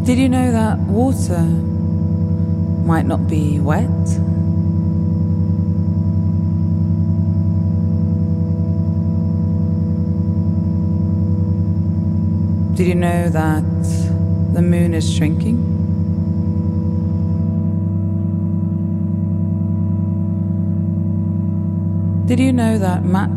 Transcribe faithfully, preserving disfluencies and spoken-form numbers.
Did you know that water might not be wet? Did you know that the moon is shrinking? Did you know that Matt